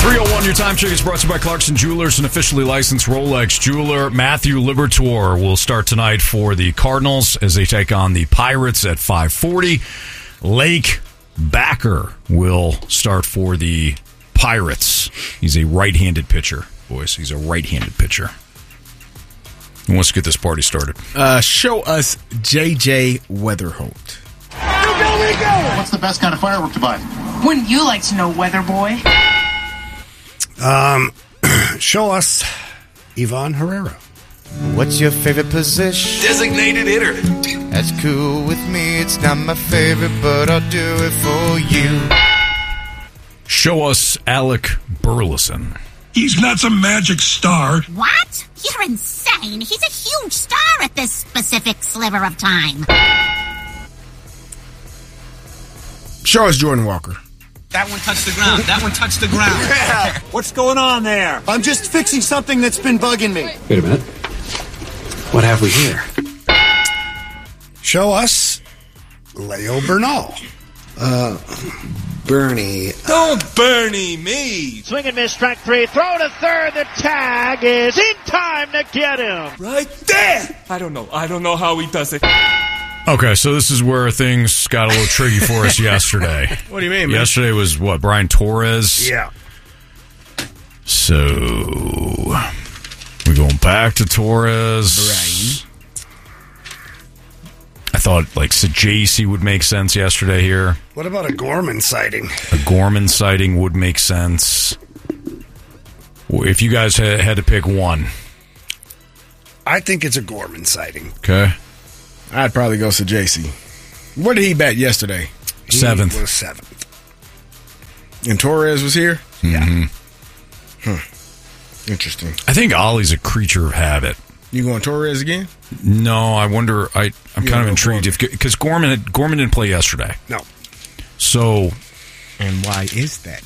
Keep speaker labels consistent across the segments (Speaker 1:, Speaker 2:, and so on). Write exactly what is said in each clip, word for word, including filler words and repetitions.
Speaker 1: three oh one, your time check is brought to you by Clarkson Jewelers, an officially licensed Rolex jeweler. Matthew Liberatore will start tonight for the Cardinals as they take on the Pirates at five forty. Lake Backer will start for the Pirates. He's a right-handed pitcher, boys. He's a right-handed pitcher. Who wants to get this party started?
Speaker 2: Uh, show us J J Weatherholt.
Speaker 3: What's the best kind of firework to buy?
Speaker 4: Wouldn't you like to know, Weather Boy?
Speaker 5: Um, show us Ivan Herrera.
Speaker 6: What's your favorite position?
Speaker 7: Designated hitter.
Speaker 6: That's cool with me. It's not my favorite, but I'll do it for you.
Speaker 1: Show us Alec Burleson.
Speaker 8: He's not some magic star.
Speaker 9: What? You're insane. He's a huge star at this specific sliver of time.
Speaker 2: Show us Jordan Walker.
Speaker 7: That one touched the ground. That one touched the ground.
Speaker 10: Yeah. What's going on there?
Speaker 3: I'm just fixing something that's been bugging me.
Speaker 11: Wait a minute. What have we here?
Speaker 5: Show us Leo Bernal.
Speaker 11: Uh, Bernie.
Speaker 7: Don't Bernie me.
Speaker 10: Swing and miss, strike three. Throw to third. The tag is in time to get him.
Speaker 7: Right there. I don't know. I don't know how he does it.
Speaker 1: Okay, so this is where things got a little tricky for us yesterday.
Speaker 2: What do you mean, man?
Speaker 1: Yesterday was, what, Brian Torres?
Speaker 5: Yeah.
Speaker 1: So, we're going back to Torres.
Speaker 2: Brian.
Speaker 1: I thought, like, Sajacy would make sense yesterday here.
Speaker 5: What about a Gorman sighting?
Speaker 1: A Gorman sighting would make sense. If you guys had, had to pick one.
Speaker 5: I think it's a Gorman sighting.
Speaker 1: Okay.
Speaker 2: I'd probably go Sajacy. Where did he bat yesterday?
Speaker 1: Seventh.
Speaker 5: He was seventh.
Speaker 2: And Torres was here?
Speaker 1: Mm-hmm.
Speaker 2: Hmm. Interesting.
Speaker 1: I think Ollie's a creature of habit.
Speaker 2: You going Torres again?
Speaker 1: No, I wonder. I, I'm
Speaker 2: You
Speaker 1: kind of
Speaker 2: go
Speaker 1: intrigued if because Gorman had, Gorman didn't play yesterday.
Speaker 5: No.
Speaker 1: So,
Speaker 2: and why is that?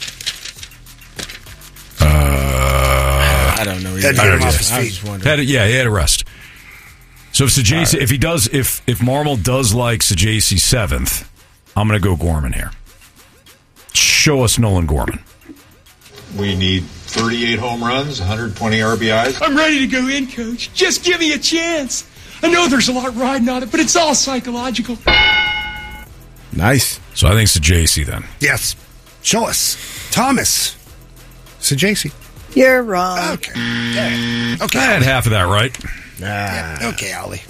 Speaker 1: Uh,
Speaker 2: I don't know.
Speaker 5: Had to
Speaker 1: I
Speaker 5: get
Speaker 1: don't
Speaker 5: him
Speaker 1: know.
Speaker 5: off his
Speaker 2: I was
Speaker 5: feet.
Speaker 2: just wondering.
Speaker 1: Had a, yeah, he had a rest. So if Sajacy, right. if he does, if if Marmol does like Sajacy seventh, I'm going to go Gorman here. Show us Nolan Gorman.
Speaker 12: We need thirty-eight home runs, one hundred twenty R B Is.
Speaker 8: I'm ready to go in, Coach. Just give me a chance. I know there's a lot riding on it, but it's all psychological.
Speaker 2: Nice.
Speaker 1: So I think Sajacy then.
Speaker 5: Yes. Show us Thomas Sajacy.
Speaker 13: You're wrong.
Speaker 5: Okay. Yeah. Okay.
Speaker 1: I had half of that right.
Speaker 5: Ah. Yeah. Okay, Ollie.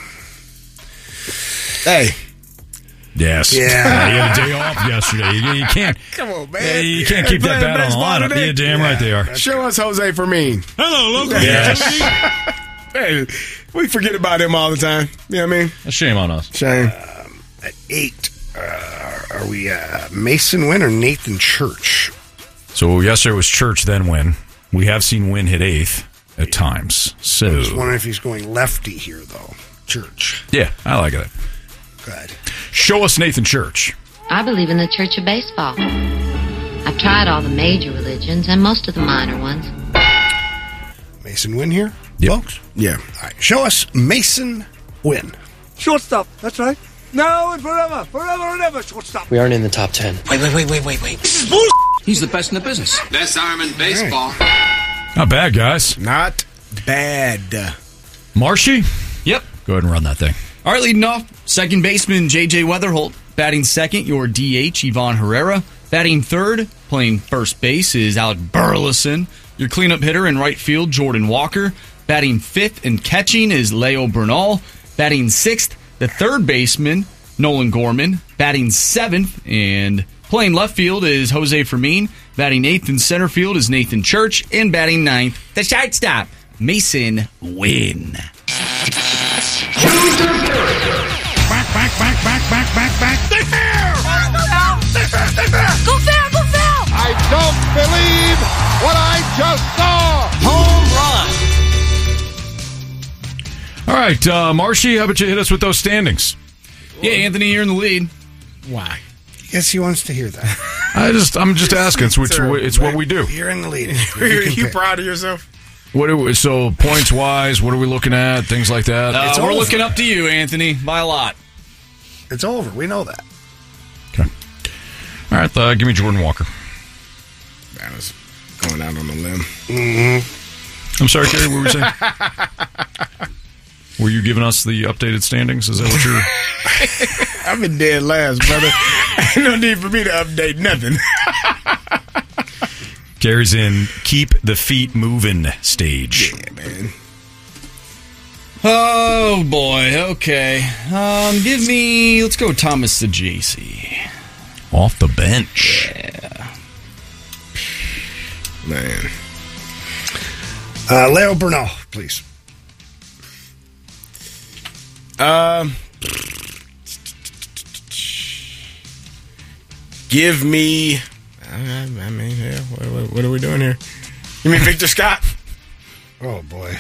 Speaker 2: Hey.
Speaker 1: Yes.
Speaker 5: Yeah.
Speaker 1: yeah. You had a day off yesterday. You, you can't.
Speaker 2: Come on, man.
Speaker 1: Yeah, you can't keep that bat on the lineup. Yeah, damn
Speaker 5: Yeah,
Speaker 1: right they are.
Speaker 2: Show us Jose Fermin.
Speaker 8: Hello, local.
Speaker 1: Yes.
Speaker 2: Hey, we forget about him all the time. You know what I mean?
Speaker 1: A shame on us.
Speaker 2: Shame.
Speaker 5: Um, at eight, uh, are we uh, Mason Wynn or Nathan Church?
Speaker 1: So yesterday was Church, then Wynn. We have seen Wynn hit eighth at times. So
Speaker 5: I was wondering if he's going lefty here, though. Church.
Speaker 1: yeah, I like it.
Speaker 5: Good.
Speaker 1: Show us Nathan Church.
Speaker 14: I believe in the Church of Baseball. I've tried all the major religions and most of the minor ones.
Speaker 5: Mason Wynn here,
Speaker 1: Yep.
Speaker 5: folks?
Speaker 2: Yeah.
Speaker 5: All right. Show us Mason Wynn.
Speaker 10: Shortstop. That's right. Now and forever. Forever and ever, shortstop.
Speaker 11: We aren't in the top ten.
Speaker 7: Wait, wait, wait, wait, wait, wait.
Speaker 10: This is bull.
Speaker 11: He's the best in the business.
Speaker 7: Best arm in baseball.
Speaker 1: Not bad, guys.
Speaker 2: Not bad.
Speaker 1: Marshy?
Speaker 15: Yep.
Speaker 1: Go ahead and run that thing.
Speaker 15: All right, leading off, second baseman J J Weatherholt. Batting second, your D H, Ivan Herrera. Batting third, playing first base, is Alec Burleson. Your cleanup hitter in right field, Jordan Walker. Batting fifth and catching is Leo Bernal. Batting sixth, the third baseman, Nolan Gorman. Batting seventh and playing left field is Jose Fermin. Batting eighth in center field is Nathan Church. And batting ninth, the shortstop, Mason Wynn.
Speaker 8: Back, back, back, back, back, back, back. They're fair!
Speaker 9: They're fair, they're fair! Go fair, go fair!
Speaker 6: I don't believe what I just saw.
Speaker 15: Home run.
Speaker 1: All right, uh, Marshy, how about you hit us with those standings?
Speaker 15: Yeah, Anthony, you're in the lead.
Speaker 2: Why?
Speaker 5: Yes, he wants to hear that.
Speaker 1: I just, I'm just asking. It's, which, it's what we do.
Speaker 5: You're in the lead.
Speaker 2: Are you, you proud of yourself?
Speaker 1: What do we, so points wise, what are we looking at? Things like that.
Speaker 15: Uh,
Speaker 5: It's
Speaker 15: we're
Speaker 5: over.
Speaker 15: looking up to you, Anthony, by a lot.
Speaker 5: It's over. We know that.
Speaker 1: Okay. All right, uh, give me Jordan Walker.
Speaker 2: I was going going out on a limb.
Speaker 5: Mm-hmm.
Speaker 1: I'm sorry, Kerry, what were you saying? Were you giving us the updated standings? Is that what you're...
Speaker 2: I've been dead last, brother. Ain't no need for me to update nothing.
Speaker 1: Gary's in keep the feet moving stage.
Speaker 2: Yeah, man.
Speaker 15: Oh, boy. Okay. Um, give me... Let's go Thomas Saggese.
Speaker 1: Off the bench.
Speaker 15: Yeah.
Speaker 2: Man.
Speaker 5: Uh, Leo Bernal, please.
Speaker 2: Um, give me. I, I mean, yeah. What, what, what are we doing here? You mean Victor Scott?
Speaker 5: Oh boy,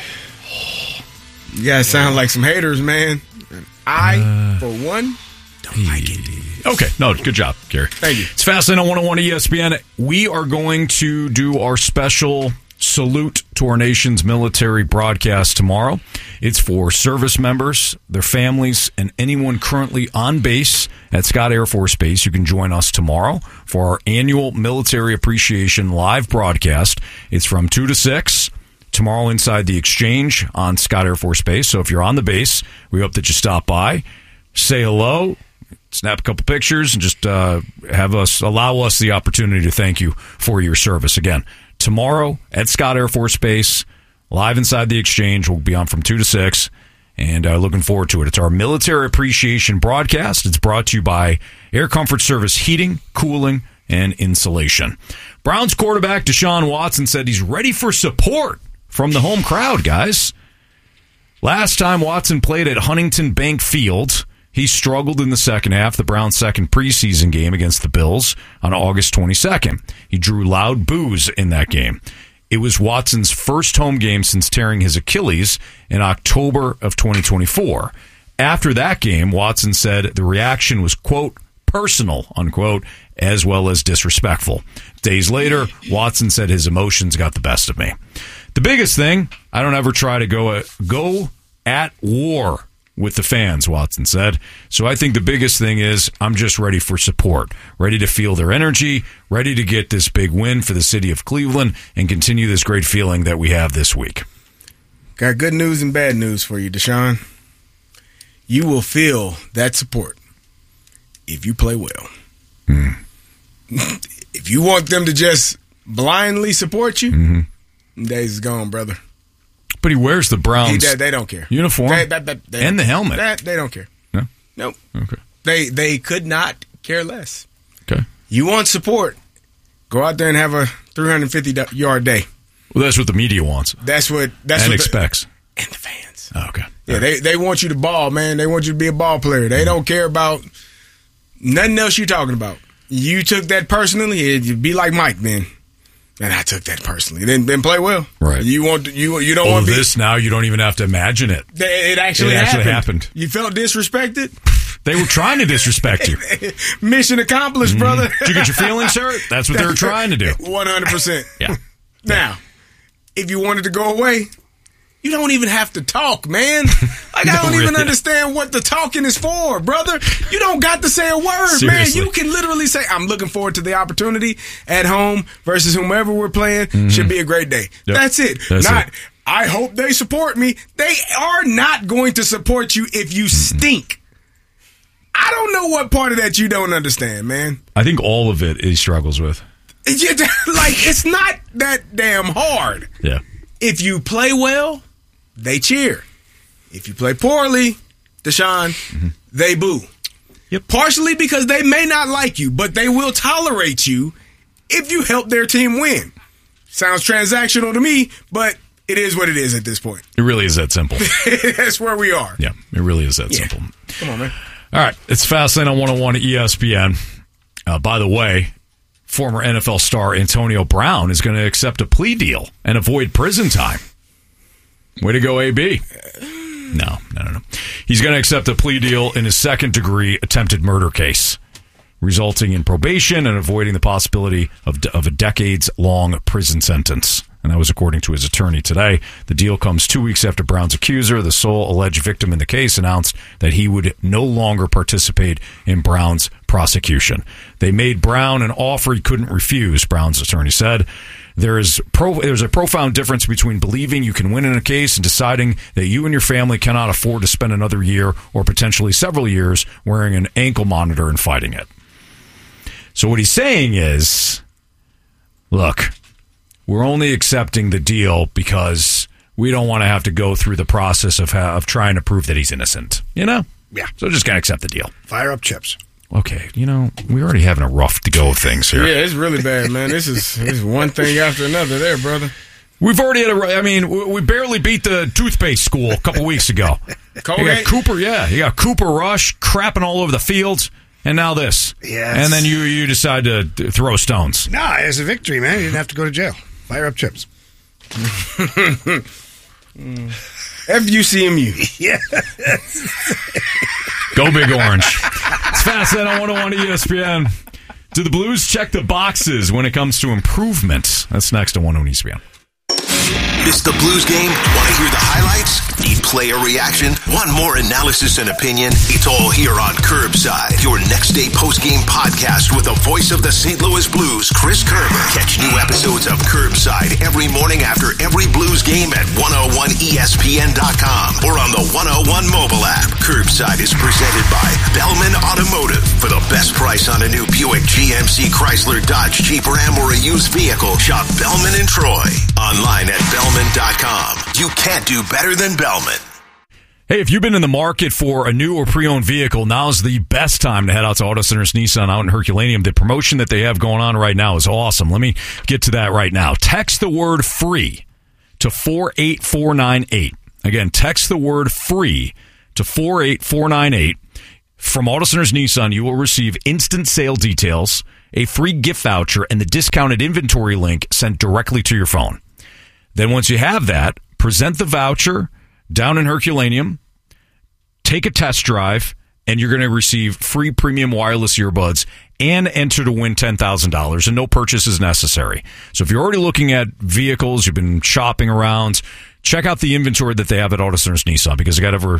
Speaker 2: you guys sound like some haters, man. I, uh, for one, don't like it.
Speaker 1: Okay, no, good job, Gary.
Speaker 2: Thank you.
Speaker 1: It's Fastlane on one oh one E S P N. We are going to do our special salute to our nation's military broadcast tomorrow. It's for service members, their families, and anyone currently on base at Scott Air Force Base. You can join us tomorrow for our annual Military Appreciation live broadcast. It's from two to six tomorrow inside the Exchange on Scott Air Force Base. So if you're on the base, we hope that you stop by, say hello, snap a couple pictures, and just uh, have us allow us the opportunity to thank you for your service. Again, tomorrow at Scott Air Force Base, live inside the Exchange. We'll be on from two to six, and uh, looking forward to it. It's our Military Appreciation broadcast. It's brought to you by Air Comfort Service Heating, Cooling, and Insulation. Browns quarterback Deshaun Watson said he's ready for support from the home crowd, guys. Last time Watson played at Huntington Bank Field, he struggled in the second half, the Browns' second preseason game against the Bills on August twenty-second. He drew loud boos in that game. It was Watson's first home game since tearing his Achilles in October of twenty twenty-four. After that game, Watson said the reaction was, quote, personal, unquote, as well as disrespectful. Days later, Watson said his emotions got the best of me. The biggest thing, I don't ever try to go, uh, go at war with the fans, Watson said. So I think the biggest thing is I'm just ready for support, ready to feel their energy, ready to get this big win for the city of Cleveland and continue this great feeling that we have this week.
Speaker 2: Got good news and bad news for you, Deshaun. You will feel that support if you play well.
Speaker 1: Mm.
Speaker 2: If you want them to just blindly support you,
Speaker 1: mm-hmm.
Speaker 2: days is gone, brother.
Speaker 1: But he wears the Browns
Speaker 2: he, they, they don't care.
Speaker 1: uniform
Speaker 2: they, they, they, they
Speaker 1: and the helmet.
Speaker 2: They, they don't care.
Speaker 1: No?
Speaker 2: Nope.
Speaker 1: Okay.
Speaker 2: They they could not care less.
Speaker 1: Okay.
Speaker 2: You want support, go out there and have a three hundred fifty yard day.
Speaker 1: Well, that's what the media wants.
Speaker 2: That's what that's
Speaker 1: and
Speaker 2: what
Speaker 1: expects.
Speaker 2: The, and the fans.
Speaker 1: Oh, okay.
Speaker 2: Yeah, they, they want you to ball, man. They want you to be a ball player. They mm-hmm. don't care about nothing else you're talking about. You took that personally, it'd be like Mike then. And I took that personally. Then then play well.
Speaker 1: Right.
Speaker 2: You want you you don't
Speaker 1: oh,
Speaker 2: want to be,
Speaker 1: this now. You don't even have to imagine it.
Speaker 2: It actually,
Speaker 1: it actually
Speaker 2: happened.
Speaker 1: happened.
Speaker 2: You felt disrespected.
Speaker 1: They were trying to disrespect you.
Speaker 2: Mission accomplished, mm-hmm. brother.
Speaker 1: Did you get your feelings hurt? That's what they were trying to do.
Speaker 2: One hundred percent.
Speaker 1: Yeah.
Speaker 2: Now, if you wanted to go away, you don't even have to talk, man. Like, no, I don't even really. understand what the talking is for, brother. You don't got to say a word,
Speaker 1: Seriously.
Speaker 2: man. You can literally say, I'm looking forward to the opportunity at home versus whomever we're playing. Mm-hmm. Should be a great day. Yep. That's it.
Speaker 1: That's
Speaker 2: not,
Speaker 1: it.
Speaker 2: I hope they support me. They are not going to support you if you mm-hmm. stink. I don't know what part of that you don't understand, man.
Speaker 1: I think all of it he struggles with.
Speaker 2: Like, it's not that damn hard.
Speaker 1: Yeah.
Speaker 2: If you play well, they cheer. If you play poorly, Deshaun, mm-hmm. they boo.
Speaker 1: Yep.
Speaker 2: Partially because they may not like you, but they will tolerate you if you help their team win. Sounds transactional to me, but it is what it is at this point.
Speaker 1: It really is that simple.
Speaker 2: That's where we are.
Speaker 1: Yeah, it really is that
Speaker 2: yeah.
Speaker 1: simple.
Speaker 2: Come on, man.
Speaker 1: All right, it's Fastlane on one oh one E S P N. Uh, by the way, former N F L star Antonio Brown is going to accept a plea deal and avoid prison time. Way to go, A B. No, no, no, no. He's going to accept a plea deal in his second-degree attempted murder case, resulting in probation and avoiding the possibility of, of a decades-long prison sentence. and that was according to his attorney today. The deal comes two weeks after Brown's accuser, the sole alleged victim in the case, announced that he would no longer participate in Brown's prosecution. They made Brown an offer he couldn't refuse, Brown's attorney said. There is pro, there's a profound difference between believing you can win in a case and deciding that you and your family cannot afford to spend another year or potentially several years wearing an ankle monitor and fighting it. So what he's saying is, look, we're only accepting the deal because we don't want to have to go through the process of, of trying to prove that he's innocent. You know?
Speaker 5: Yeah.
Speaker 1: So just got to accept the deal.
Speaker 5: Fire up chips.
Speaker 1: Okay, you know, we're already having a rough to go of things here.
Speaker 2: Yeah, it's really bad, man. This is, this is one thing after another there, brother.
Speaker 1: We've already had a, I mean, we barely beat the toothpaste school a couple weeks ago. You got Cooper, yeah. You got Cooper Rush crapping all over the fields, and now this.
Speaker 5: Yes.
Speaker 1: And then you, you decide to throw stones.
Speaker 5: Nah, it's a victory, man. You didn't have to go to jail. Fire up chips.
Speaker 2: F U C M U.
Speaker 5: Yeah.
Speaker 1: Go Big Orange. It's Fastlane on one oh one E S P N. Do the Blues check the boxes when it comes to improvement? That's next on one oh one E S P N.
Speaker 13: Missed the Blues game? Want to hear the highlights? Need player reaction? Want more analysis and opinion? It's all here on Curbside, your next day post-game podcast with the voice of the Saint Louis Blues, Chris Kerber. Catch new episodes of Curbside every morning after every Blues game at one oh one E S P N dot com or on the one oh one mobile app. Curbside is presented by Bellman Automotive. For the best price on a new Buick, G M C, Chrysler, Dodge, Jeep, Ram, or a used vehicle, shop Bellman and Troy. Online at Bellman dot com. You can't do better than Bellman.
Speaker 1: Hey, if you've been in the market for a new or pre-owned vehicle, now's the best time to head out to Auto Centers Nissan out in Herculaneum. The promotion that they have going on right now is awesome. Let me get to that right now. Text the word FREE to four eight four nine eight. Again, text the word FREE to four eight four nine eight. From Auto Centers Nissan, you will receive instant sale details, a free gift voucher, and the discounted inventory link sent directly to your phone. Then once you have that, present the voucher down in Herculaneum, take a test drive, and you're going to receive free premium wireless earbuds and enter to win ten thousand dollars, and no purchase is necessary. So if you're already looking at vehicles, you've been shopping around, check out the inventory that they have at Auto Centers Nissan, because they got over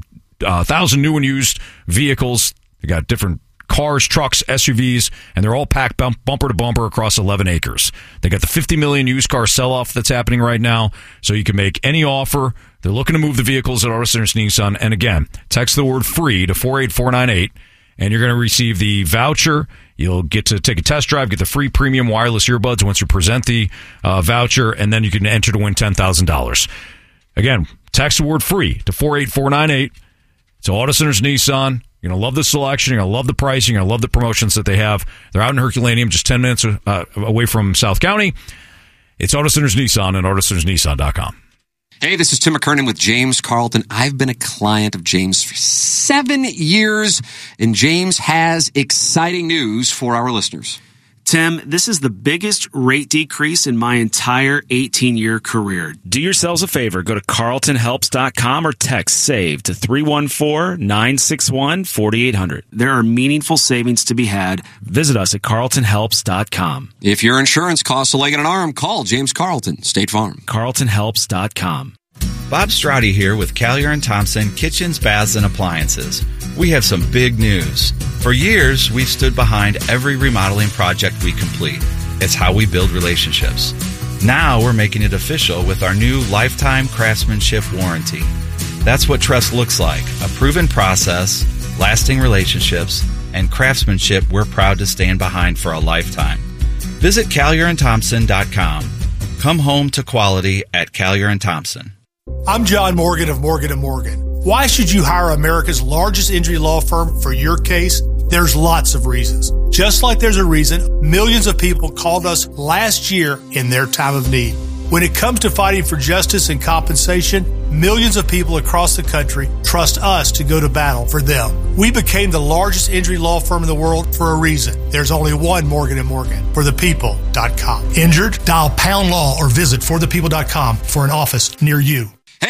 Speaker 1: a uh, thousand new and used vehicles. They got different cars, trucks, S U Vs, and they're all packed bump, bumper to bumper across eleven acres. They got the fifty million used car sell-off that's happening right now, so you can make any offer. They're looking to move the vehicles at Auto Centers Nissan. And again, text the word FREE to four eight four nine eight, and you're going to receive the voucher. You'll get to take a test drive, get the free premium wireless earbuds once you present the uh, voucher, and then you can enter to win ten thousand dollars. Again, text the word FREE to four eight four nine eight. It's Auto Centers Nissan. You're going to love the selection. You're going to love the pricing. You're going to love the promotions that they have. They're out in Herculaneum, just ten minutes uh, away from South County. It's Auto Centers Nissan and Auto Centers Nissan dot com.
Speaker 11: Hey, this is Tim McKernan with James Carlton. I've been a client of James for seven years, and James has exciting news for our listeners.
Speaker 16: Tim, this is the biggest rate decrease in my entire eighteen-year career. Do yourselves a favor. Go to carlton helps dot com or text SAVE to three one four, nine six one, four eight zero zero. There are meaningful savings to be had. Visit us at carlton helps dot com.
Speaker 11: If your insurance costs a leg and an arm, call James Carlton, State Farm.
Speaker 16: carlton helps dot com.
Speaker 17: Bob Strati here with Callier and Thompson Kitchens, Baths, and Appliances. We have some big news. For years, we've stood behind every remodeling project we complete. It's how we build relationships. Now we're making it official with our new lifetime craftsmanship warranty. That's what trust looks like. A proven process, lasting relationships, and craftsmanship we're proud to stand behind for a lifetime. Visit callier and thompson dot com. Come home to quality at Callier and Thompson.
Speaker 18: I'm John Morgan of Morgan and Morgan. Why should you hire America's largest injury law firm for your case? There's lots of reasons. Just like there's a reason millions of people called us last year in their time of need. When it comes to fighting for justice and compensation, millions of people across the country trust us to go to battle for them. We became the largest injury law firm in the world for a reason. There's only one Morgan and Morgan. for the people dot com. Injured? Dial pound law or visit for the people dot com for an office near you.
Speaker 11: Hey,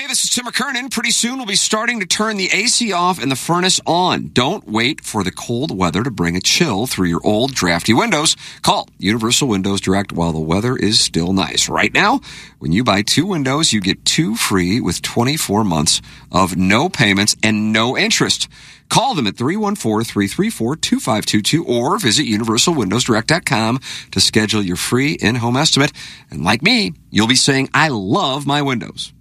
Speaker 11: this is Tim McKernan. Pretty soon we'll be starting to turn the A C off and the furnace on. Don't wait for the cold weather to bring a chill through your old, drafty windows. Call Universal Windows Direct while the weather is still nice. Right now, when you buy two windows, you get two free with twenty-four months of no payments and no interest. Call them at three one four, three three four, two five two two or visit universal windows direct dot com to schedule your free in-home estimate. And like me, you'll be saying, I love my windows.